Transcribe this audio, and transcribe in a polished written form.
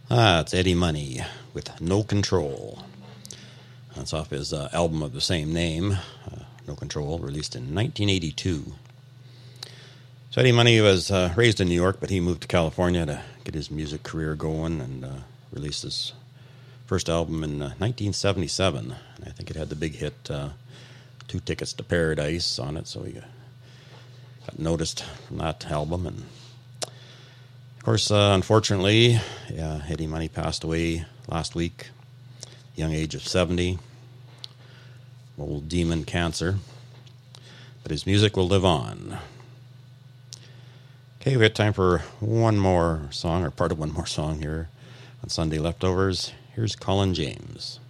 It's Eddie Money with No Control. That's off his album of the same name, No Control, released in 1982. So Eddie Money was raised in New York, but he moved to California to get his music career going and released his first album in 1977. And I think it had the big hit, Two Tickets to Paradise on it, so he got noticed from that album. And of course, unfortunately, Eddie Money passed away last week, young age of 70, old demon cancer. But his music will live on. Okay, we got time for one more song, or part of one more song here on Sunday Leftovers. Here's Colin James.